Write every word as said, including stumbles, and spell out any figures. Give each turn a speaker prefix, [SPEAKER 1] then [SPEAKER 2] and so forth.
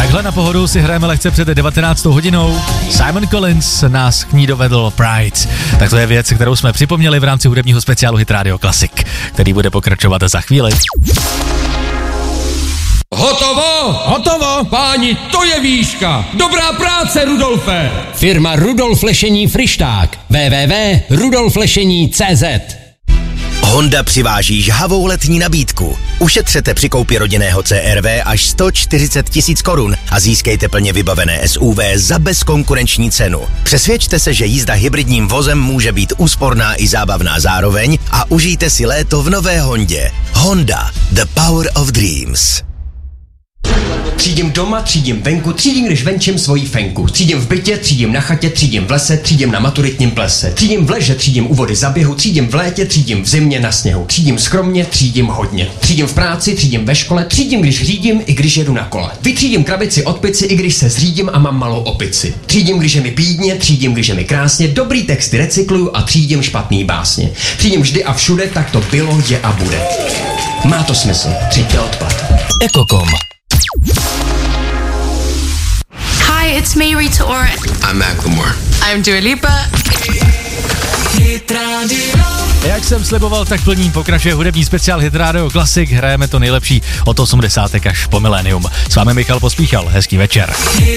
[SPEAKER 1] Takhle na pohodu si hrajeme lehce před devatenáctou hodinou. Simon Collins nás k ní dovedl Pride. Tak to je věc, kterou jsme připomněli v rámci hudebního speciálu Hit Radio Classic, který bude pokračovat za chvíli.
[SPEAKER 2] Hotovo!
[SPEAKER 3] Hotovo!
[SPEAKER 2] Páni, to je výška! Dobrá práce, Rudolfe!
[SPEAKER 4] Firma Rudolf Lešení Frišták. w w w tečka rudolf lešení tečka cé zet.
[SPEAKER 5] Honda přiváží žhavou letní nabídku. Ušetřete při koupi rodinného C R V až sto čtyřicet tisíc korun a získejte plně vybavené S U V za bezkonkurenční cenu. Přesvědčte se, že jízda hybridním vozem může být úsporná i zábavná zároveň a užijte si léto v nové Hondě. Honda, the power of dreams.
[SPEAKER 6] Třídím doma, třídím venku, třídím, když venčím svoji fenku. Třídím v bytě, třídím na chatě, třídím v lese, třídím na maturitním plese. Třídím v leže, třídím u vody za běhu, třídím v létě, třídím v zimě na sněhu. Třídím skromně, třídím hodně. Třídím v práci, třídím ve škole, třídím, když řídím, i když jedu na kole. Vytřídím krabici od pici, i když se zřídím a mám malou opici. Třídím, když je mi bídně, třídím, když je mi krásně, dobrý texty recykluju a třídím špatný básně. Třídím vždy a všude, tak to bylo, je a bude. Má to smysl. Tříďte odpad.
[SPEAKER 5] Ekokom.
[SPEAKER 7] Hi, it's me, Rita Ora.
[SPEAKER 8] I'm Macklemore.
[SPEAKER 7] I'm Dua Lipa.
[SPEAKER 1] Jak jsem sliboval, tak plním pokračuje hudební speciál Hit Radio Classic. Hrajeme to nejlepší od osmdesátek až po milénium. S vámi Michal Pospíchal. Hezký večer.